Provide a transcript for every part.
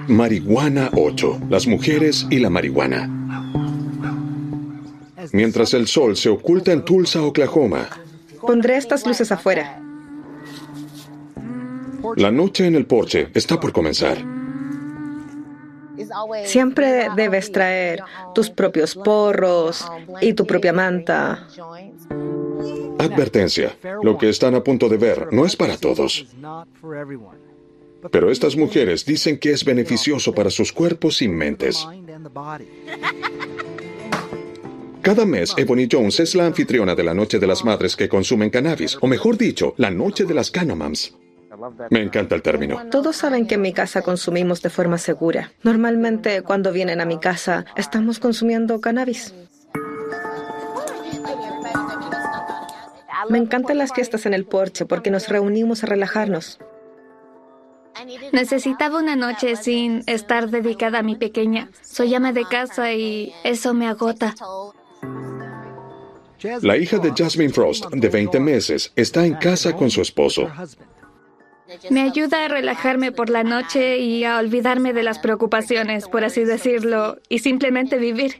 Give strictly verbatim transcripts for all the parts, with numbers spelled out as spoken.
Marihuana ocho. Las mujeres y la marihuana. Mientras el sol se oculta en Tulsa, Oklahoma. Pondré estas luces afuera. La noche en el porche está por comenzar. Siempre debes traer tus propios porros y tu propia manta. Advertencia. Lo que están a punto de ver no es para todos. Pero estas mujeres dicen que es beneficioso para sus cuerpos y mentes. Cada mes, Ebony Jones es la anfitriona de la Noche de las Madres que consumen cannabis, o mejor dicho, la Noche de las Canamams. Me encanta el término. Todos saben que en mi casa consumimos de forma segura. Normalmente, cuando vienen a mi casa, estamos consumiendo cannabis. Me encantan las fiestas en el porche porque nos reunimos a relajarnos. Necesitaba una noche sin estar dedicada a mi pequeña. Soy ama de casa y eso me agota. La hija de Jasmine Frost, de veinte meses, está en casa con su esposo. Me ayuda a relajarme por la noche y a olvidarme de las preocupaciones, por así decirlo, y simplemente vivir.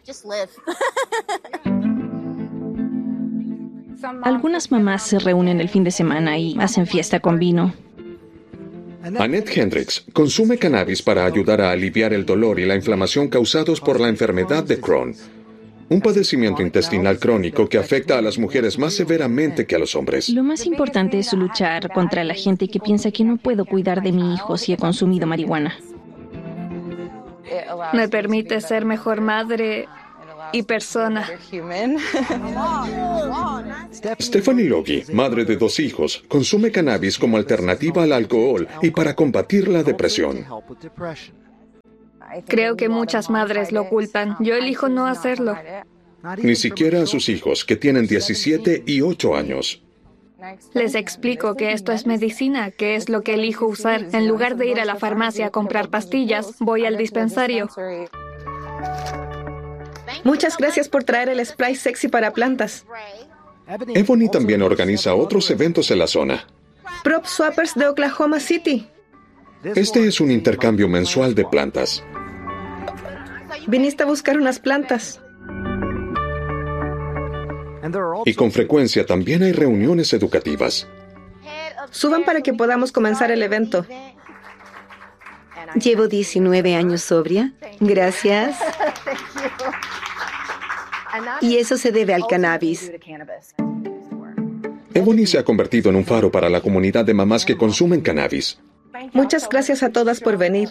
Algunas mamás se reúnen el fin de semana y hacen fiesta con vino. Annette Hendricks consume cannabis para ayudar a aliviar el dolor y la inflamación causados por la enfermedad de Crohn, un padecimiento intestinal crónico que afecta a las mujeres más severamente que a los hombres. Lo más importante es luchar contra la gente que piensa que no puedo cuidar de mi hijo si he consumido marihuana. Me permite ser mejor madre y persona. Stephanie Logie, madre de dos hijos, consume cannabis como alternativa al alcohol y para combatir la depresión. Creo que muchas madres lo culpan. Yo elijo no hacerlo. Ni siquiera a sus hijos, que tienen diecisiete y ocho años. Les explico que esto es medicina, que es lo que elijo usar. En lugar de ir a la farmacia a comprar pastillas, voy al dispensario. Muchas gracias por traer el spray sexy para plantas. Ebony también organiza otros eventos en la zona. Prop Swappers de Oklahoma City. Este es un intercambio mensual de plantas. Viniste a buscar unas plantas. Y con frecuencia también hay reuniones educativas. Suban para que podamos comenzar el evento. Llevo diecinueve años sobria. Gracias. Y eso se debe al cannabis. Ebony se ha convertido en un faro para la comunidad de mamás que consumen cannabis. Muchas gracias a todas por venir.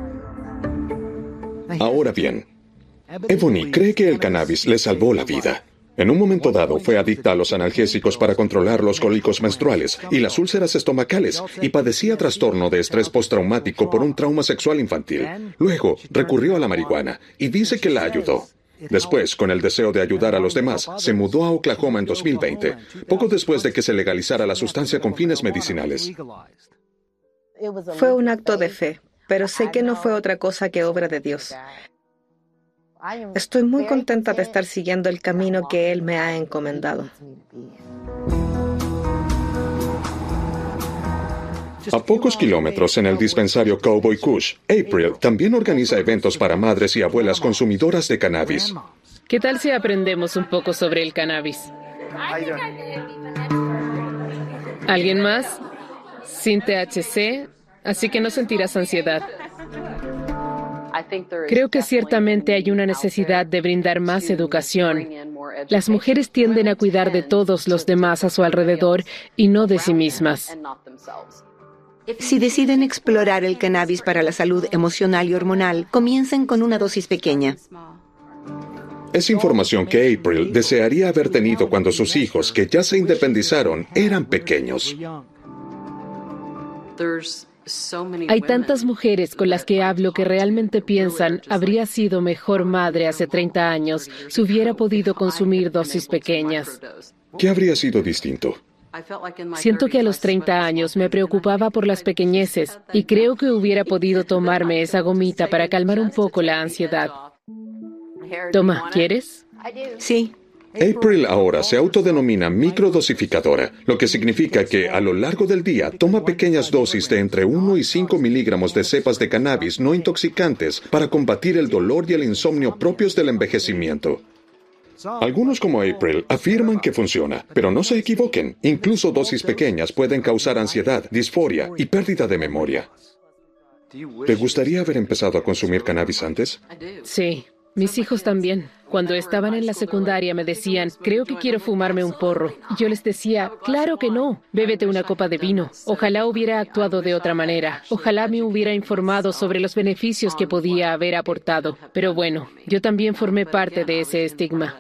Ahora bien, Ebony cree que el cannabis le salvó la vida. En un momento dado fue adicta a los analgésicos para controlar los cólicos menstruales y las úlceras estomacales y padecía trastorno de estrés postraumático por un trauma sexual infantil. Luego recurrió a la marihuana y dice que la ayudó. Después, con el deseo de ayudar a los demás, se mudó a Oklahoma en dos mil veinte, poco después de que se legalizara la sustancia con fines medicinales. Fue un acto de fe, pero sé que no fue otra cosa que obra de Dios. Estoy muy contenta de estar siguiendo el camino que Él me ha encomendado. A pocos kilómetros en el dispensario Cowboy Kush, April también organiza eventos para madres y abuelas consumidoras de cannabis. ¿Qué tal si aprendemos un poco sobre el cannabis? ¿Alguien más? Sin T H C, así que no sentirás ansiedad. Creo que ciertamente hay una necesidad de brindar más educación. Las mujeres tienden a cuidar de todos los demás a su alrededor y no de sí mismas. Si deciden explorar el cannabis para la salud emocional y hormonal, comiencen con una dosis pequeña. Es información que April desearía haber tenido cuando sus hijos, que ya se independizaron, eran pequeños. Hay tantas mujeres con las que hablo que realmente piensan habría sido mejor madre hace treinta años si hubiera podido consumir dosis pequeñas. ¿Qué habría sido distinto? Siento que a los treinta años me preocupaba por las pequeñeces y creo que hubiera podido tomarme esa gomita para calmar un poco la ansiedad. Toma, ¿quieres? Sí. April ahora se autodenomina microdosificadora, lo que significa que a lo largo del día toma pequeñas dosis de entre uno y cinco miligramos de cepas de cannabis no intoxicantes para combatir el dolor y el insomnio propios del envejecimiento. Algunos como April afirman que funciona, pero no se equivoquen. Incluso dosis pequeñas pueden causar ansiedad, disforia y pérdida de memoria. ¿Te gustaría haber empezado a consumir cannabis antes? Sí. Mis hijos también. Cuando estaban en la secundaria me decían, creo que quiero fumarme un porro. Y yo les decía, claro que no, bébete una copa de vino. Ojalá hubiera actuado de otra manera. Ojalá me hubiera informado sobre los beneficios que podía haber aportado. Pero bueno, yo también formé parte de ese estigma.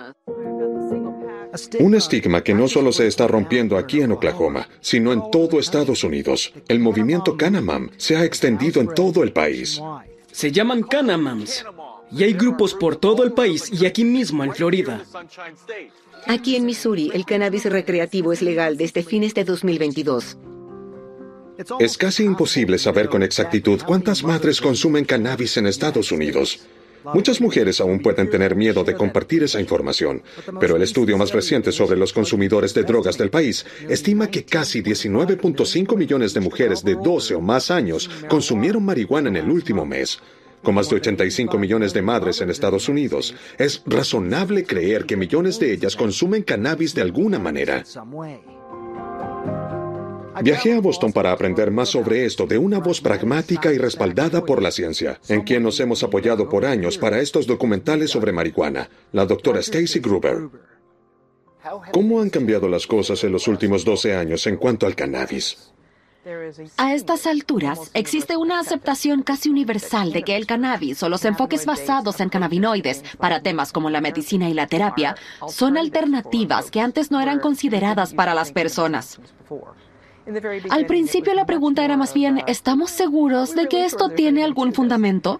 Un estigma que no solo se está rompiendo aquí en Oklahoma, sino en todo Estados Unidos. El movimiento Canamam se ha extendido en todo el país. Se llaman Canamams. Y hay grupos por todo el país y aquí mismo en Florida. Aquí en Missouri, el cannabis recreativo es legal desde fines de dos mil veintidós. Es casi imposible saber con exactitud cuántas madres consumen cannabis en Estados Unidos. Muchas mujeres aún pueden tener miedo de compartir esa información, pero el estudio más reciente sobre los consumidores de drogas del país estima que casi diecinueve punto cinco millones de mujeres de doce o más años consumieron marihuana en el último mes. Con más de ochenta y cinco millones de madres en Estados Unidos, es razonable creer que millones de ellas consumen cannabis de alguna manera. Viajé a Boston para aprender más sobre esto de una voz pragmática y respaldada por la ciencia, en quien nos hemos apoyado por años para estos documentales sobre marihuana, la doctora Stacy Gruber. ¿Cómo han cambiado las cosas en los últimos doce años en cuanto al cannabis? A estas alturas, existe una aceptación casi universal de que el cannabis o los enfoques basados en cannabinoides para temas como la medicina y la terapia son alternativas que antes no eran consideradas para las personas. Al principio la pregunta era más bien, ¿estamos seguros de que esto tiene algún fundamento?